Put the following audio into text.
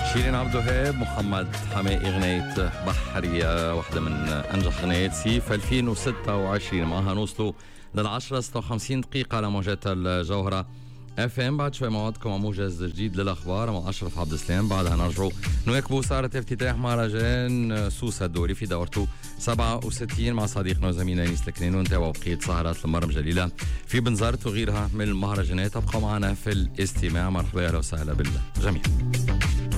شيرين عبد الوهاب، محمد حماقي، أغنية بحرية، واحدة من أنجح أغنيات سيف 2026. معها نوصلوا لل10 56 دقيقة على موجات الجوهرة اف ام. بعد شوي موعدكم مع موجز جديد للأخبار مع أشرف عبد السلام. بعدها نرجعوا نواكبوا سهرة افتتاح مهرجان سوسة الدوري في دورته 67 مع صديقنا وزميلنا انيس الكنين، ونتابعوا بقية سهرات المرم جليلة في بنزرت وغيرها من المهرجانات. ابقوا معنا في الاستماع. مرحبا، اهلا وسهلا بالجميع.